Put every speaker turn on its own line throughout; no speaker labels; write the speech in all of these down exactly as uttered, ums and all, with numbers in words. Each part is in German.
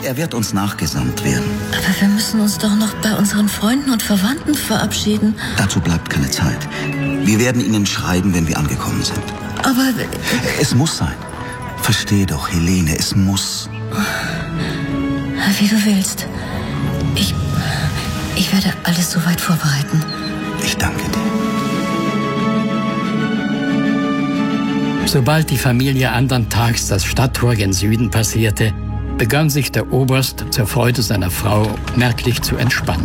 Er wird uns nachgesandt werden.
Aber wir müssen uns doch noch bei unseren Freunden und Verwandten verabschieden.
Dazu bleibt keine Zeit. Wir werden Ihnen schreiben, wenn wir angekommen sind.
Aber...
Es muss sein. Versteh doch, Helene, es muss.
Wie du willst. Ich... Ich werde alles soweit vorbereiten.
Ich danke dir.
Sobald die Familie andern Tags das Stadttor gen Süden passierte, begann sich der Oberst zur Freude seiner Frau merklich zu entspannen.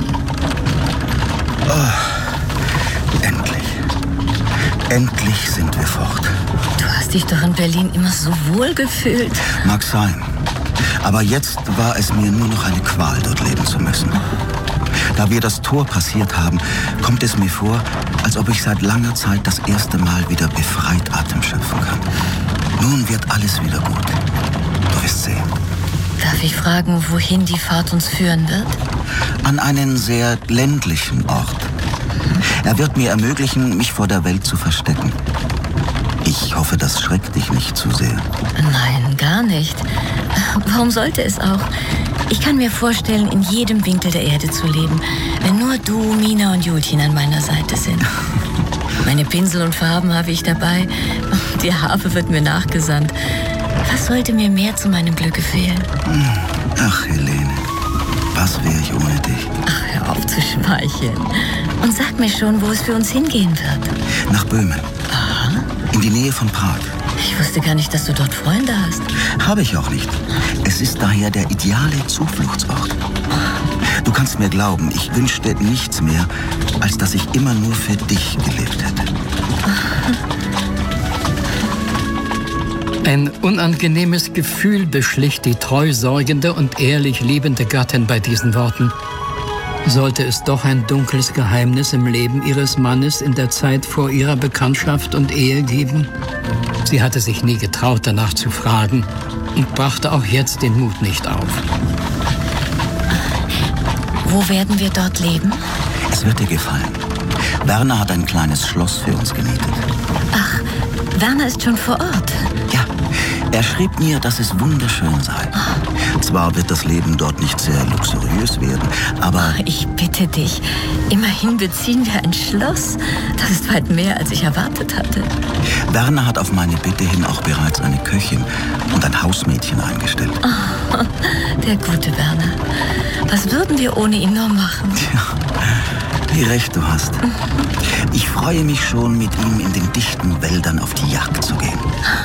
Oh, endlich. Endlich sind wir fort.
Du hast dich doch in Berlin immer so wohl gefühlt.
Mag sein. Aber jetzt war es mir nur noch eine Qual, dort leben zu müssen. Da wir das Tor passiert haben, kommt es mir vor, als ob ich seit langer Zeit das erste Mal wieder befreit Atem schöpfen kann. Nun wird alles wieder gut. Du wirst sehen.
Darf ich fragen, wohin die Fahrt uns führen wird?
An einen sehr ländlichen Ort. Er wird mir ermöglichen, mich vor der Welt zu verstecken. Ich hoffe, das schreckt dich nicht zu sehr.
Nein, gar nicht. Warum sollte es auch? Ich kann mir vorstellen, in jedem Winkel der Erde zu leben, wenn nur du, Mina und Julchen an meiner Seite sind. Meine Pinsel und Farben habe ich dabei. Die Harfe wird mir nachgesandt. Was sollte mir mehr zu meinem Glücke fehlen?
Ach, Helene, was wäre ich ohne dich?
Ach, hör auf zu schmeicheln. Und sag mir schon, wo es für uns hingehen wird.
Nach Böhmen.
Aha.
In die Nähe von Prag.
Ich wusste gar nicht, dass du dort Freunde hast.
Habe ich auch nicht. Es ist daher der ideale Zufluchtsort. Du kannst mir glauben, ich wünschte nichts mehr, als dass ich immer nur für dich gelebt hätte.
Ein unangenehmes Gefühl beschlich die treu sorgende und ehrlich liebende Gattin bei diesen Worten. Sollte es doch ein dunkles Geheimnis im Leben ihres Mannes in der Zeit vor ihrer Bekanntschaft und Ehe geben? Sie hatte sich nie getraut, danach zu fragen und brachte auch jetzt den Mut nicht auf.
Wo werden wir dort leben?
Es wird dir gefallen. Werner hat ein kleines Schloss für uns gemietet.
Ach, Werner ist schon vor Ort.
Ja, er schrieb mir, dass es wunderschön sei. Zwar wird das Leben dort nicht sehr luxuriös werden, aber...
Ach, ich bitte dich. Immerhin beziehen wir ein Schloss. Das ist weit mehr, als ich erwartet hatte.
Werner hat auf meine Bitte hin auch bereits eine Köchin und ein Hausmädchen eingestellt.
Oh, der gute Werner. Was würden wir ohne ihn nur machen?
Tja, wie recht du hast. Ich freue mich schon, mit ihm in den dichten Wäldern auf die Jagd zu gehen.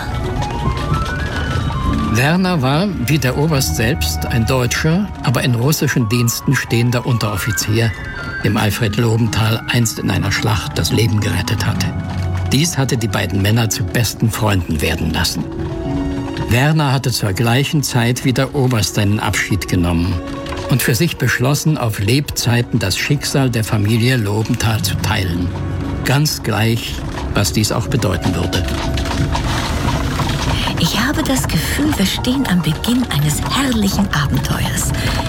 Werner war, wie der Oberst selbst, ein Deutscher, aber in russischen Diensten stehender Unteroffizier, dem Alfred Lobenthal einst in einer Schlacht das Leben gerettet hatte. Dies hatte die beiden Männer zu besten Freunden werden lassen. Werner hatte zur gleichen Zeit wie der Oberst seinen Abschied genommen und für sich beschlossen, auf Lebzeiten das Schicksal der Familie Lobenthal zu teilen. Ganz gleich, was dies auch bedeuten würde.
Ich habe das Gefühl, wir stehen am Beginn eines herrlichen Abenteuers.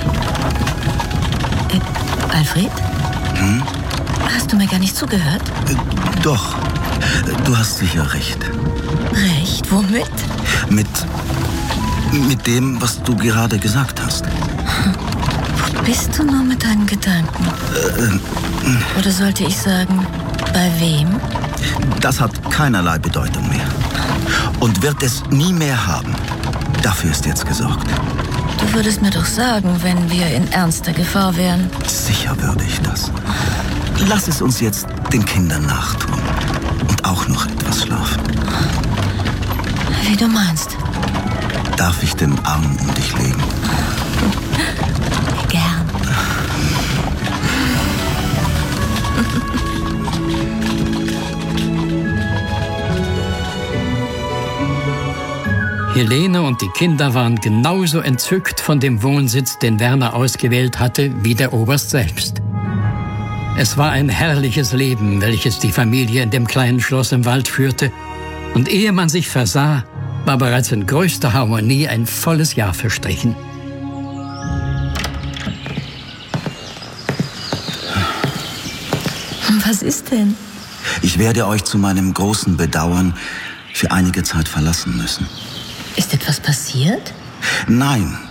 Äh, Alfred?
Hm?
Hast du mir gar nicht zugehört?
Äh, doch, du hast sicher recht.
Recht? Womit?
Mit, mit dem, was du gerade gesagt hast.
Wo bist du nur mit deinen Gedanken?
Äh,
Oder sollte ich sagen, bei wem?
Das hat keinerlei Bedeutung mehr. Und wird es nie mehr haben. Dafür ist jetzt gesorgt.
Du würdest mir doch sagen, wenn wir in ernster Gefahr wären.
Sicher würde ich das. Lass es uns jetzt den Kindern nachtun. Und auch noch etwas schlafen.
Wie du meinst.
Darf ich den Arm um dich legen?
Gern.
Helene und die Kinder waren genauso entzückt von dem Wohnsitz, den Werner ausgewählt hatte, wie der Oberst selbst. Es war ein herrliches Leben, welches die Familie in dem kleinen Schloss im Wald führte. Und ehe man sich versah, war bereits in größter Harmonie ein volles Jahr verstrichen.
Was ist denn?
Ich werde euch zu meinem großen Bedauern für einige Zeit verlassen müssen.
Ist etwas passiert?
Nein,